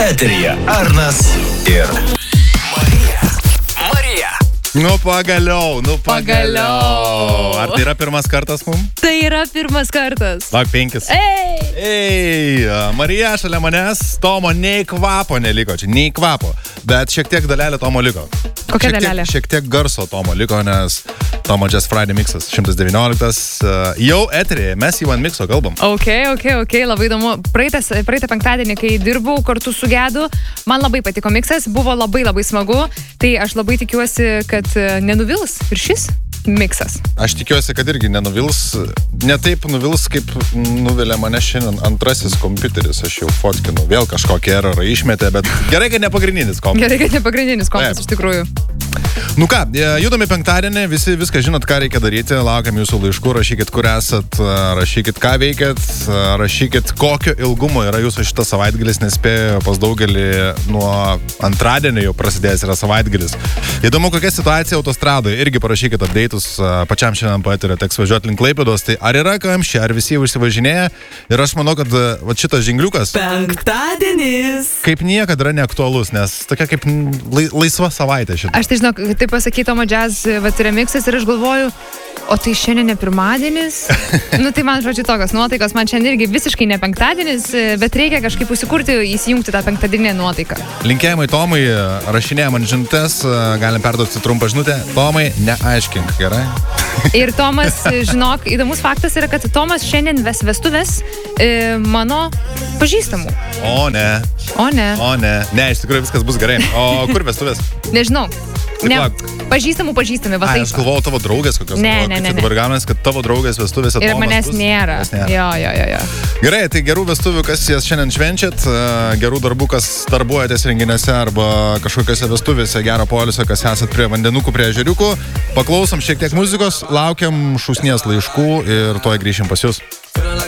Eteryje Arnas ir Marija. Nu pagaliau. Ar tai yra pirmas kartas mums? Tai yra pirmas kartas. Lauk 5. Ei, Marija šalia manęs, Tomo nei kvapo neliko, čia nei kvapo, bet šiek tiek dalelė Tomo liko. Kokia dalelė? Šiek tiek garso Tomo liko, nes Tomo Just Friday Mixas 119 jau eteryje, mes jau ant mikso kalbam. Ok, labai įdomu. Praeitą penktadienį, kai dirbau kartu su Gedu, man labai patiko miksas, buvo labai smagu, tai aš labai tikiuosi, kad nenuvils ir šis miksas. Aš tikiuosi, kad irgi nenuvils, ne taip nuvils, kaip nuvilė mane šiandien antrasis kompiuteris, aš jau fotkinu, vėl kažkokį erorą išmetė, bet gerai, kad ne pagrindinis kompas. Iš tikrųjų. Nu ką, judame penktadienį, visi viską žinot, ką reikia daryti, laukiam jūsų laiškų, rašykit, kur esat, rašykit, ką veikėt, rašykit, kokio ilgumo yra jūsų šitas savaitgalis, nespėjo pas daugelį nuo antradienio jau prasidėjęs yra savaitgalis. Įdomu, kokia situacija autostradoje, irgi parašykit update'us, pačiam šiandien Eterio teks važiuoti link Klaipėdos, tai ar yra kamščiai, ar visi jau išsivažinėja, ir aš manau, kad šitas žingliukas penktadienis kaip niekada yra neaktualus, nes tokia kaip laisva savaitė šitą. Aš tai žinau, tai pasakyti Tomo Jazz remixas ir aš galvoju, o tai šiandien ne pirmadienis? Nu tai man, žodžiu, tokios nuotaikos, man šiandien irgi visiškai ne penktadienis, bet reikia kažkaip užsikurti, įsijungti tą penktadieninę nuotaiką. Linkėjimai Tomui, rašinėjam man žinutes, galim perduoti trumpą žinutę. Tomai, neaiškink, gerai? Ir Tomas, žinok, įdomus faktas yra, kad Tomas šiandien ves vestuvės mano pažįstamų. O ne. Ne, iš tikrųjų viskas bus gerai. O kur vestuvės? Nežinau. Ne, pažįstami, va taip. Aš galvojau tavo draugės kokios. Ne. Dabar gaunasi, kad tavo draugės vestuvėse ir Tomas manęs bus. Nėra. Jo. Gerai, tai gerų vestuvių, kas jas šiandien švenčiat, gerų darbų, kas darbuojatės renginiuose arba kažkokiose vestuvėse, gero poilsio, kas esat prie vandenukų, prie ežeriukų. Paklausom šiek tiek muzikos, laukiam šūsnies laiškų ir tuoj grįšim pas jūs.